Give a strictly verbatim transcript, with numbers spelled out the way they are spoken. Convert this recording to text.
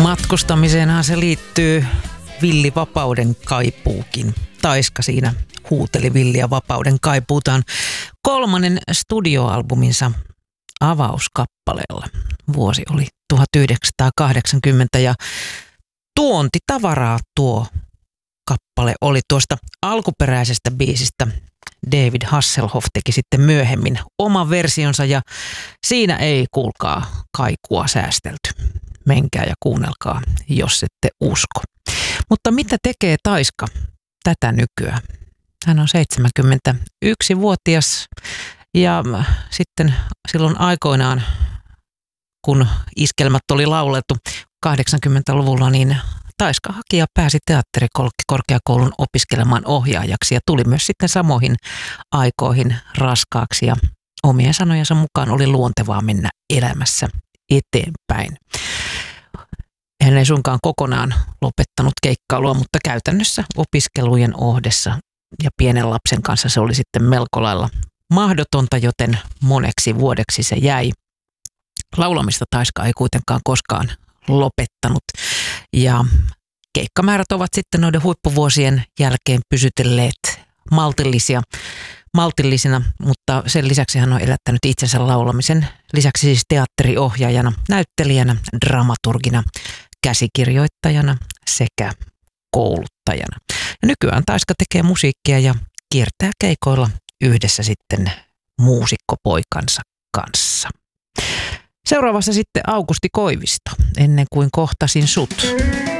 Matkustamiseenhan se liittyy villivapauden kaipuukin. Taiska siinä huuteli villiä vapauden kaipuutaan kolmannen studioalbuminsa avauskappaleella. Vuosi oli tuhatyhdeksänsataakahdeksankymmentä ja tuontitavaraa tuo kappale oli. Tuosta alkuperäisestä biisistä David Hasselhoff teki sitten myöhemmin oman versionsa ja siinä ei kuulkaa kaikua säästelty. Menkää ja kuunnelkaa, jos ette usko. Mutta mitä tekee Taiska tätä nykyään? Hän on seitsemänkymmentäyksivuotias ja sitten silloin aikoinaan, kun iskelmät oli laulettu kahdeksankymmentäluvulla, niin Taiska hakija pääsi teatterikorkeakoulun opiskelemaan ohjaajaksi ja tuli myös sitten samoihin aikoihin raskaaksi ja omien sanojensa mukaan oli luontevaa mennä elämässä eteenpäin. Hän ei suinkaan kokonaan lopettanut keikkailua, mutta käytännössä opiskelujen ohdessa ja pienen lapsen kanssa se oli sitten melko lailla mahdotonta, joten moneksi vuodeksi se jäi. Laulamista Taiska ei kuitenkaan koskaan lopettanut ja keikkamäärät ovat sitten noiden huippuvuosien jälkeen pysytelleet maltillisia, maltillisina, mutta sen lisäksi hän on elättänyt itsensä laulamisen lisäksi siis teatteriohjaajana, näyttelijänä, dramaturgina, käsikirjoittajana sekä kouluttajana. Ja nykyään Taiska tekee musiikkia ja kiertää keikoilla yhdessä sitten muusikkopoikansa kanssa. Seuraavassa sitten Aukusti Koivisto, Ennen kuin kohtasin sut.